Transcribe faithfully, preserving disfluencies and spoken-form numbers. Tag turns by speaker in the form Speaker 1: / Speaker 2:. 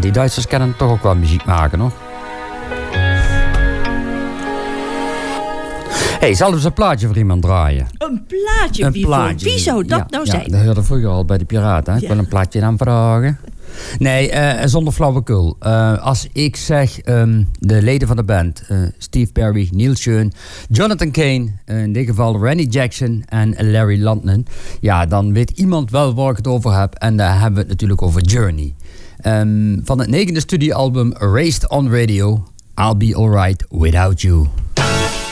Speaker 1: die Duitsers kennen toch ook wel muziek maken, hoor. Hé, hey, zal eens een plaatje voor iemand draaien?
Speaker 2: Een plaatje?
Speaker 1: Een
Speaker 2: wie,
Speaker 1: plaatje.
Speaker 2: Voor, wie zou dat
Speaker 1: ja,
Speaker 2: nou
Speaker 1: ja,
Speaker 2: zijn?
Speaker 1: Dat hoorde vroeger al bij de Piraten. Hè? Ja. Ik wil een plaatje aan vragen. Nee, uh, zonder flauwekul. Uh, als ik zeg um, de leden van de band. Uh, Steve Perry, Neil Schon, Jonathan Cain. Uh, in dit geval Randy Jackson en Larry Landon. Ja, dan weet iemand wel waar ik het over heb. En daar hebben we het natuurlijk over Journey. Um, van het negende studioalbum Raised on Radio. I'll Be Alright Without You.